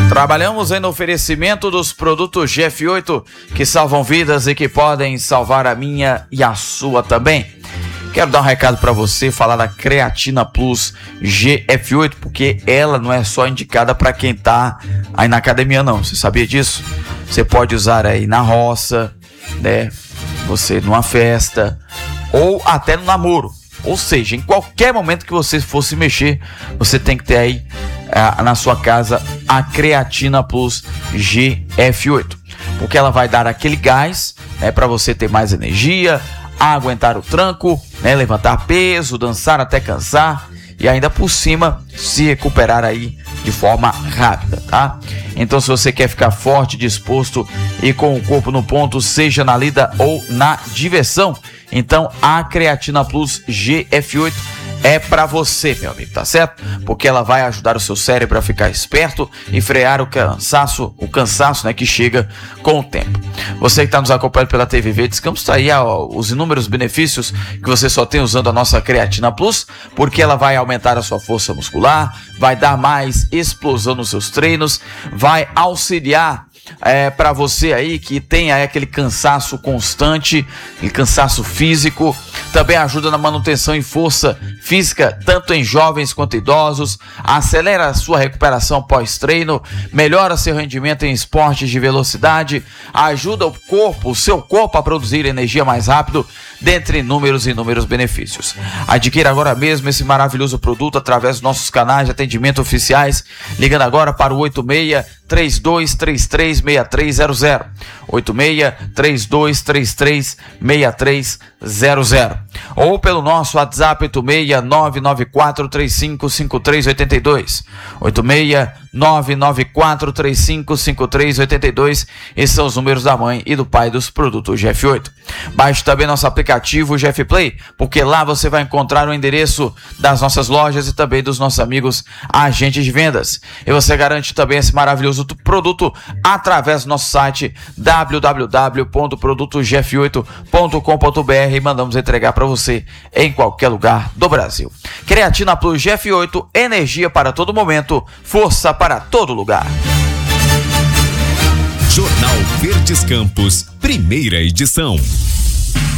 Trabalhamos no oferecimento dos produtos GF8 que salvam vidas e que podem salvar a minha e a sua também. Quero dar um recado para você, falar da Creatina Plus GF8, porque ela não é só indicada para quem tá aí na academia não. Você sabia disso? Você pode usar aí na roça, né? Você numa festa ou até no namoro. Ou seja, em qualquer momento que você for se mexer, você tem que ter aí na sua casa a Creatina Plus GF8, porque ela vai dar aquele gás, né, para você ter mais energia, aguentar o tranco, né, levantar peso, dançar até cansar e ainda por cima se recuperar aí de forma rápida, tá? Então, se você quer ficar forte, disposto e com o corpo no ponto, seja na lida ou na diversão, então a Creatina Plus GF8 é para você, meu amigo, tá certo? Porque ela vai ajudar o seu cérebro a ficar esperto e frear o cansaço, né, que chega com o tempo. Você que está nos acompanhando pela TV Verdes Campos, tá aí os inúmeros benefícios que você só tem usando a nossa Creatina Plus, porque ela vai aumentar a sua força muscular, vai dar mais explosão nos seus treinos, vai auxiliar para você aí que tem aí aquele cansaço constante, aquele cansaço físico, também ajuda na manutenção e força física, tanto em jovens quanto idosos, acelera a sua recuperação pós-treino, melhora seu rendimento em esportes de velocidade, ajuda o seu corpo a produzir energia mais rápido, dentre inúmeros benefícios. Adquira agora mesmo esse maravilhoso produto através dos nossos canais de atendimento oficiais, ligando agora para o 86-3233-6300, 86-3233-6300, ou pelo nosso WhatsApp 86-994355382, 86-994355382. Esses são os números da mãe e do pai dos produtos GF8. Baixe também nosso aplicativo GF Play, porque lá você vai encontrar o endereço das nossas lojas e também dos nossos amigos agentes de vendas. E você garante também esse maravilhoso produto através do nosso site www.produtosgf8.com.br e mandamos entregar para você em qualquer lugar do Brasil. Creatina Plus GF8, energia para todo momento, força para todo lugar. Jornal Verdes Campos, primeira edição.